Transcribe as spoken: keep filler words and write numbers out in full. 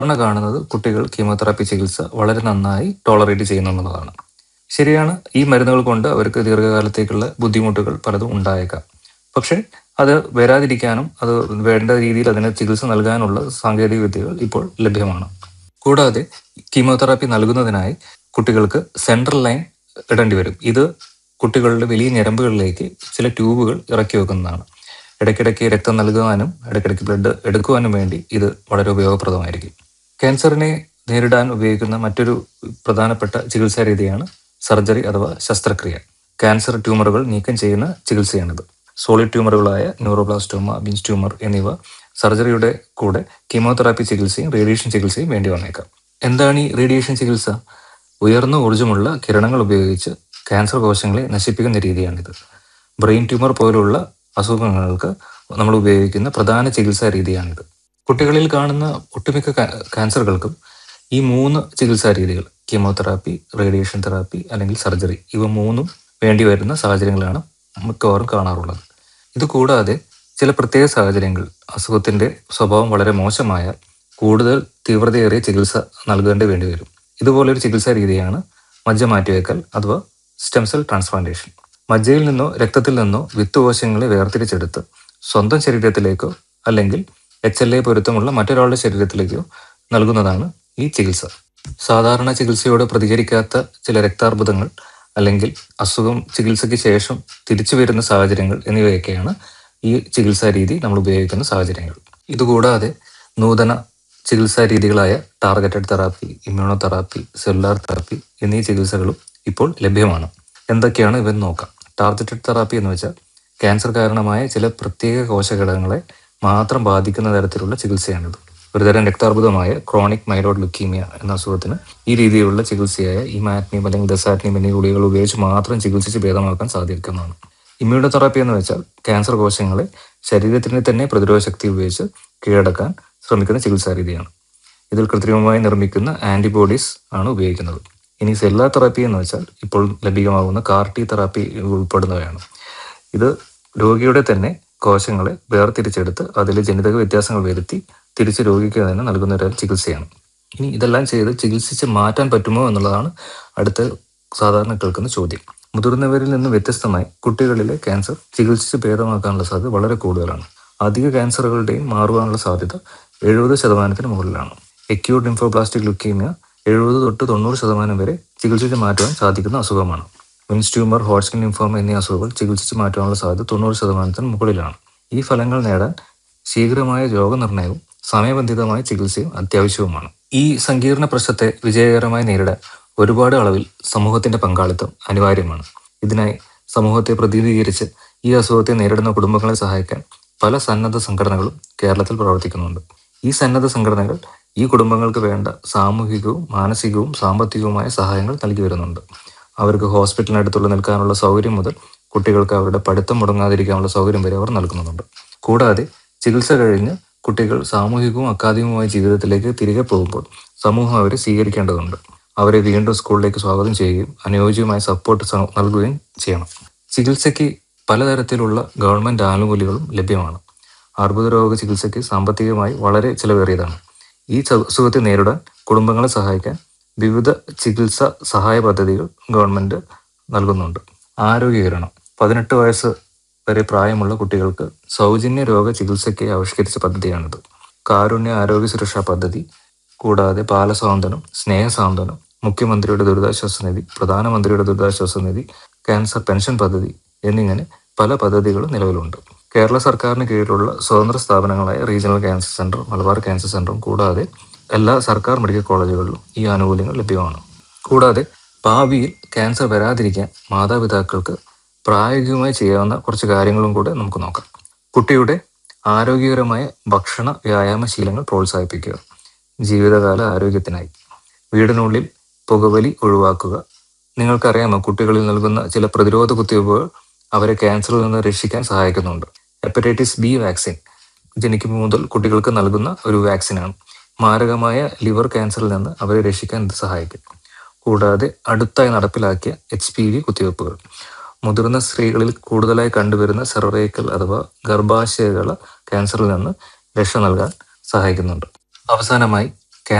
സാധാരണ കാണുന്നത് കുട്ടികൾ കീമോതെറാപ്പി ചികിത്സ വളരെ നന്നായി ടോളറേറ്റ് ചെയ്യുന്നു എന്നുള്ളതാണ്. ശരിയാണ്, ഈ മരുന്നുകൾ കൊണ്ട് അവർക്ക് ദീർഘകാലത്തേക്കുള്ള ബുദ്ധിമുട്ടുകൾ പലതും ഉണ്ടായേക്കാം. പക്ഷേ അത് വരാതിരിക്കാനും അത് വേണ്ട രീതിയിൽ അതിന് ചികിത്സ നൽകാനുള്ള സാങ്കേതിക വിദ്യകൾ ഇപ്പോൾ ലഭ്യമാണ്. കൂടാതെ കീമോതെറാപ്പി നൽകുന്നതിനായി കുട്ടികൾക്ക് സെൻട്രൽ ലൈൻ ഇടേണ്ടി വരും. ഇത് കുട്ടികളുടെ വലിയ ഞരമ്പുകളിലേക്ക് ചില ട്യൂബുകൾ ഇറക്കി വെക്കുന്നതാണ്. ഇടയ്ക്കിടയ്ക്ക് രക്തം നൽകുവാനും ഇടയ്ക്കിടയ്ക്ക് ബ്ലഡ് എടുക്കുവാനും വേണ്ടി ഇത് വളരെ ഉപയോഗപ്രദമായിരിക്കും. ക്യാൻസറിനെ നേരിടാൻ ഉപയോഗിക്കുന്ന മറ്റൊരു പ്രധാനപ്പെട്ട ചികിത്സാ രീതിയാണ് സർജറി അഥവാ ശസ്ത്രക്രിയ. ക്യാൻസർ ട്യൂമറുകൾ നീക്കം ചെയ്യുന്ന ചികിത്സയാണിത്. സോളിഡ് ട്യൂമറുകളായ ന്യൂറോബ്ലാസ്റ്റോമ, ബിൻസ് ട്യൂമർ എന്നിവ സർജറിയുടെ കൂടെ കീമോതെറാപ്പി ചികിത്സയും റേഡിയേഷൻ ചികിത്സയും വേണ്ടി വന്നേക്കാം. എന്താണ് ഈ റേഡിയേഷൻ ചികിത്സ? ഉയർന്ന ഊർജ്ജമുള്ള കിരണങ്ങൾ ഉപയോഗിച്ച് ക്യാൻസർ കോശങ്ങളെ നശിപ്പിക്കുന്ന രീതിയാണിത്. ബ്രെയിൻ ട്യൂമർ പോലുള്ള അസുഖങ്ങൾക്ക് നമ്മൾ ഉപയോഗിക്കുന്ന പ്രധാന ചികിത്സാ രീതിയാണിത്. കുട്ടികളിൽ കാണുന്ന ഒട്ടുമിക്ക ക്യാൻസറുകൾക്കും ഈ മൂന്ന് ചികിത്സാ രീതികൾ, കീമോതെറാപ്പി, റേഡിയേഷൻ തെറാപ്പി അല്ലെങ്കിൽ സർജറി, ഇവ മൂന്നും വേണ്ടി വരുന്ന സാഹചര്യങ്ങളാണ് മിക്കവാറും കാണാറുള്ളത്. ഇത് കൂടാതെ ചില പ്രത്യേക സാഹചര്യങ്ങൾ, അസുഖത്തിന്റെ സ്വഭാവം വളരെ മോശമായാൽ കൂടുതൽ തീവ്രതയേറിയ ചികിത്സ നൽകേണ്ടി വേണ്ടി വരും. ഇതുപോലൊരു ചികിത്സാ രീതിയാണ് മജ്ജ മാറ്റിവെക്കൽ അഥവാ സ്റ്റെം സെൽ ട്രാൻസ്പ്ലാന്റേഷൻ. മജ്ജയിൽ നിന്നോ രക്തത്തിൽ നിന്നോ വിത്തുകോശങ്ങളെ വേർതിരിച്ചെടുത്ത് സ്വന്തം ശരീരത്തിലേക്കോ അല്ലെങ്കിൽ എച്ച് എൽ എ പൊരുത്തമുള്ള മറ്റൊരാളുടെ ശരീരത്തിലേക്കോ നൽകുന്നതാണ് ഈ ചികിത്സ. സാധാരണ ചികിത്സയോട് പ്രതികരിക്കാത്ത ചില രക്താർബുദങ്ങൾ അല്ലെങ്കിൽ അസുഖം ചികിത്സയ്ക്ക് ശേഷം തിരിച്ചു വരുന്ന സാഹചര്യങ്ങൾ എന്നിവയൊക്കെയാണ് ഈ ചികിത്സാ രീതി നമ്മൾ ഉപയോഗിക്കുന്ന സാഹചര്യങ്ങൾ. ഇതുകൂടാതെ നൂതന ചികിത്സാ രീതികളായ targeted therapy, immuno therapy, cellular therapy എന്നീ ചികിത്സകളും ഇപ്പോൾ ലഭ്യമാണ്. എന്തൊക്കെയാണ് ഇവന്ന് നോക്കാം. ടാർഗറ്റഡ് തെറാപ്പി എന്ന് വെച്ചാൽ ക്യാൻസർ കാരണമായ ചില പ്രത്യേക കോശഘടകങ്ങളെ മാത്രം ബാധിക്കുന്ന തരത്തിലുള്ള ചികിത്സയാണിത്. ഒരുതരം രക്താർബുദമായ ക്രോണിക് മൈലോയിഡ് ലുക്കീമിയ എന്ന അസുഖത്തിന് ഈ രീതിയിലുള്ള ചികിത്സയായ ഇമാറ്റിനിയം അല്ലെങ്കിൽ ദസാറ്റിനിയം എന്നീ ഗുളികൾ ഉപയോഗിച്ച് മാത്രം ചികിത്സിച്ച് ഭേദമാക്കാൻ സാധിക്കുന്നതാണ്. ഇമ്മ്യൂണോ തെറാപ്പി എന്ന് വെച്ചാൽ ക്യാൻസർ കോശങ്ങളെ ശരീരത്തിന് തന്നെ പ്രതിരോധ ശക്തി ഉപയോഗിച്ച് കീഴടക്കാൻ ശ്രമിക്കുന്ന ചികിത്സാ രീതിയാണ്. ഇതിൽ കൃത്രിമമായി നിർമ്മിക്കുന്ന ആന്റിബോഡീസ് ആണ് ഉപയോഗിക്കുന്നത്. ഇനി സെല്ലുലാർ തെറാപ്പി എന്ന് വെച്ചാൽ ഇപ്പോൾ ലഭ്യമാകുന്ന കാർ ടി തെറാപ്പി ഉൾപ്പെടുന്നവയാണ്. ഇത് രോഗിയുടെ തന്നെ കോശങ്ങളെ വേർതിരിച്ചെടുത്ത് അതിൽ ജനിതക വ്യത്യാസങ്ങൾ വരുത്തി തിരിച്ച് രോഗിക്ക് തന്നെ നൽകുന്ന ഒരു ചികിത്സയാണ്. ഇനി ഇതെല്ലാം ചെയ്ത് ചികിത്സിച്ച് മാറ്റാൻ പറ്റുമോ എന്നുള്ളതാണ് അടുത്ത സാധാരണ കേൾക്കുന്ന ചോദ്യം. മുതിർന്നവരിൽ നിന്ന് വ്യത്യസ്തമായി കുട്ടികളിലെ ക്യാൻസർ ചികിത്സിച്ച് ഭേദമാക്കാനുള്ള സാധ്യത വളരെ കൂടുതലാണ്. അധിക ക്യാൻസറുകളുടെയും മാറുവാനുള്ള സാധ്യത എഴുപത് ശതമാനത്തിന് മുകളിലാണ്. എക്യൂട്ട് ലിംഫോബ്ലാസ്റ്റിക് ലുക്കീമിയ എഴുപത് തൊട്ട് തൊണ്ണൂറ് ശതമാനം വരെ ചികിത്സിച്ച് മാറ്റുവാൻ സാധിക്കുന്ന അസുഖമാണ്. വിൻസ് ട്യൂമർ, ഹോട്ട്സ്കിൻ ലിംഫോമ എന്നീ അസുഖങ്ങൾ ചികിത്സിച്ച് മാറ്റുവാനുള്ള സാധ്യത തൊണ്ണൂറ് ശതമാനത്തിന് മുകളിലാണ്. ഈ ഫലങ്ങൾ നേടാൻ ശീഘ്രമായ രോഗനിർണയവും സമയബന്ധിതമായ ചികിത്സയും അത്യാവശ്യവുമാണ്. ഈ സങ്കീർണ പ്രശ്നത്തെ വിജയകരമായി നേരിടാൻ ഒരുപാട് അളവിൽ സമൂഹത്തിന്റെ പങ്കാളിത്തം അനിവാര്യമാണ്. ഇതിനായി സമൂഹത്തെ പ്രതിനിധീകരിച്ച് ഈ അസുഖത്തെ നേരിടുന്ന കുടുംബങ്ങളെ സഹായിക്കാൻ പല സന്നദ്ധ സംഘടനകളും കേരളത്തിൽ പ്രവർത്തിക്കുന്നുണ്ട്. ഈ സന്നദ്ധ സംഘടനകൾ ഈ കുടുംബങ്ങൾക്ക് വേണ്ട സാമൂഹികവും മാനസികവും സാമ്പത്തികവുമായ സഹായങ്ങൾ നൽകി വരുന്നുണ്ട്. അവർക്ക് ഹോസ്പിറ്റലിനടുത്തുള്ള നിൽക്കാനുള്ള സൗകര്യം മുതൽ കുട്ടികൾക്ക് അവരുടെ പഠിത്തം മുടങ്ങാതിരിക്കാനുള്ള സൗകര്യം വരെ അവർ നൽകുന്നുണ്ട്. കൂടാതെ ചികിത്സ കഴിഞ്ഞ് കുട്ടികൾ സാമൂഹികവും അക്കാദമികവുമായ ജീവിതത്തിലേക്ക് തിരികെ പോകുമ്പോൾ സമൂഹം അവരെ സ്വീകരിക്കേണ്ടതുണ്ട്. അവരെ വീണ്ടും സ്കൂളിലേക്ക് സ്വാഗതം ചെയ്യുകയും അനുയോജ്യമായ സപ്പോർട്ട് നൽകുകയും ചെയ്യണം. ചികിത്സയ്ക്ക് പലതരത്തിലുള്ള ഗവൺമെന്റ് ആനുകൂല്യങ്ങളും ലഭ്യമാണ്. അർബുദ രോഗ ചികിത്സയ്ക്ക് സാമ്പത്തികമായി വളരെ ചിലവേറിയതാണ്. ഈ അസുഖത്തെ നേരിടാൻ കുടുംബങ്ങളെ സഹായിക്കാൻ വിവിധ ചികിത്സാ സഹായ പദ്ധതികൾ ഗവൺമെന്റ് നൽകുന്നുണ്ട്. ആരോഗ്യകരണം. പതിനെട്ട് വയസ്സ് വരെ പ്രായമുള്ള കുട്ടികൾക്ക് സൗജന്യ രോഗ ചികിത്സയ്ക്ക് ആവിഷ്കരിച്ച പദ്ധതിയാണിത്. കാരുണ്യ ആരോഗ്യ സുരക്ഷാ പദ്ധതി, കൂടാതെ ബാലസാന്ത്വനം, സ്നേഹസാന്ത്വനം, മുഖ്യമന്ത്രിയുടെ ദുരിതാശ്വാസ നിധി, പ്രധാനമന്ത്രിയുടെ ദുരിതാശ്വാസ നിധി, ക്യാൻസർ പെൻഷൻ പദ്ധതി എന്നിങ്ങനെ പല പദ്ധതികളും നിലവിലുണ്ട്. കേരള സർക്കാരിന് കീഴിലുള്ള സ്വതന്ത്ര സ്ഥാപനങ്ങളായ regional cancer centre, Malabar cancer സെന്ററും കൂടാതെ എല്ലാ സർക്കാർ മെഡിക്കൽ കോളേജുകളിലും ഈ ആനുകൂല്യങ്ങൾ ലഭ്യമാണ്. കൂടാതെ ഭാവിയിൽ ക്യാൻസർ വരാതിരിക്കാൻ മാതാപിതാക്കൾക്ക് പ്രായോഗികമായി ചെയ്യാവുന്ന കുറച്ച് കാര്യങ്ങളും കൂടെ നമുക്ക് നോക്കാം. കുട്ടിയുടെ ആരോഗ്യകരമായ ഭക്ഷണ വ്യായാമ ശീലങ്ങൾ പ്രോത്സാഹിപ്പിക്കുക. ജീവിതകാല ആരോഗ്യത്തിനായി വീടിനുള്ളിൽ പുകവലി ഒഴിവാക്കുക. നിങ്ങൾക്കറിയാമോ, കുട്ടികളിൽ നൽകുന്ന ചില പ്രതിരോധ കുത്തിവയ്പ്പുകൾ അവരെ ക്യാൻസറിൽ നിന്ന് രക്ഷിക്കാൻ സഹായിക്കുന്നുണ്ട്. ഹെപ്പറ്റൈറ്റിസ് ബി വാക്സിൻ ജനിക്കുമ്പോൾ മുതൽ കുട്ടികൾക്ക് നൽകുന്ന ഒരു വാക്സിനാണ്. മാരകമായ ലിവർ ക്യാൻസറിൽ നിന്ന് അവരെ രക്ഷിക്കാൻ ഇത് സഹായിക്കും. കൂടാതെ അടുത്തായി നടപ്പിലാക്കിയ എച്ച് പി വി കുത്തിവയ്പ്പുകൾ മുതിർന്ന സ്ത്രീകളിൽ കൂടുതലായി കണ്ടുവരുന്ന സെർവൈക്കൽ അഥവാ ഗർഭാശയകള ക്യാൻസറിൽ നിന്ന് രക്ഷ നൽകാൻ സഹായിക്കുന്നുണ്ട്. അവസാനമായി